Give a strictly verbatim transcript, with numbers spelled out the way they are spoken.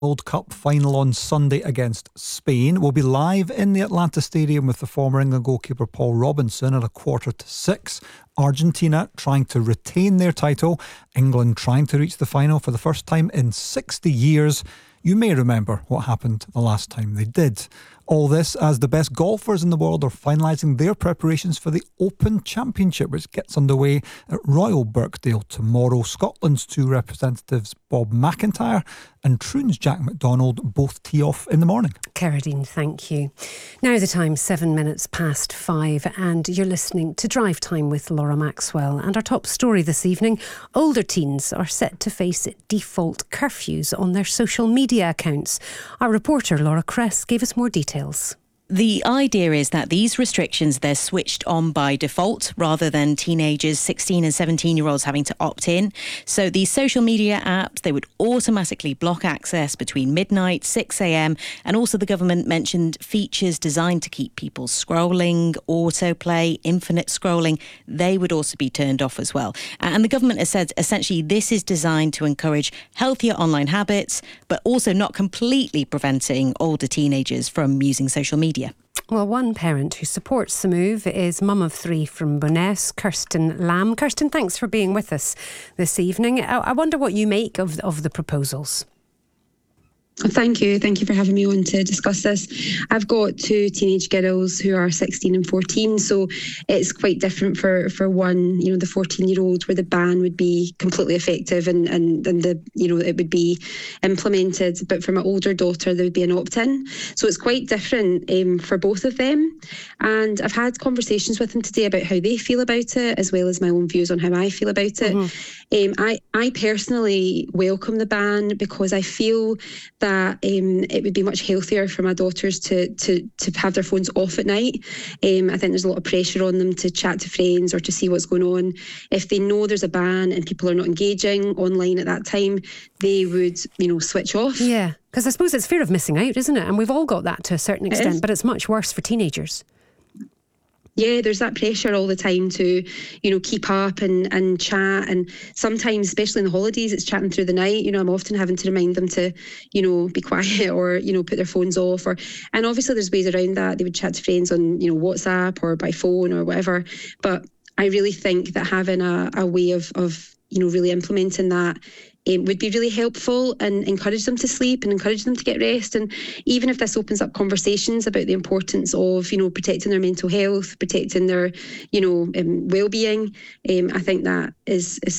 World Cup final on Sunday against Spain. We'll be live in the Atlanta Stadium with the former England goalkeeper Paul Robinson at a quarter to six. Argentina trying to retain their title. England trying to reach the final for the first time in sixty years. You may remember what happened the last time they did. All this as the best golfers in the world are finalising their preparations for the Open Championship, which gets underway at Royal Birkdale tomorrow. Scotland's two representatives, Bob McIntyre and Troon's Jack McDonald, both tee off in the morning. Kerridine, thank you. Now the time, seven minutes past five, and you're listening to Drive Time with Laura Maxwell. And our top story this evening, older teens are set to face default curfews on their social media accounts. Our reporter Laura Cress gave us more details. The idea is that these restrictions, they're switched on by default rather than teenagers, sixteen and seventeen year olds having to opt in. So these social media apps, they would automatically block access between midnight, six a.m. And also the government mentioned features designed to keep people scrolling, autoplay, infinite scrolling. They would also be turned off as well. And the government has said essentially this is designed to encourage healthier online habits, but also not completely preventing older teenagers from using social media. Well, one parent who supports the move is mum of three from Bowness, Kirsten Lamb. Kirsten, thanks for being with us this evening. I, I wonder what you make of, of the proposals. Thank you. Thank you for having me on to discuss this. I've got two teenage girls who are sixteen and fourteen, so it's quite different for, for one, you know, the fourteen-year-old, where the ban would be completely effective and, and, and the, you know, it would be implemented. But for my older daughter, there would be an opt-in. So it's quite different um, for both of them. And I've had conversations with them today about how they feel about it, as well as my own views on how I feel about it. Mm-hmm. Um, I, I personally welcome the ban because I feel that um, it would be much healthier for my daughters to to to have their phones off at night. Um, I think there's a lot of pressure on them to chat to friends or to see what's going on. If they know there's a ban and people are not engaging online at that time, they would, you know, switch off. Yeah, because I suppose it's fear of missing out, isn't it? And we've all got that to a certain extent, but it's much worse for teenagers. Yeah, there's that pressure all the time to, you know, keep up and, and chat. And sometimes, especially in the holidays, it's chatting through the night. You know, I'm often having to remind them to, you know, be quiet or, you know, put their phones off. Or, and obviously there's ways around that. They would chat to friends on, you know, WhatsApp or by phone or whatever. But I really think that having a, a way of, of, you know, really implementing that Um, would be really helpful and encourage them to sleep and encourage them to get rest. And even if this opens up conversations about the importance of, you know, protecting their mental health, protecting their, you know, um, well-being, um, I think that is, is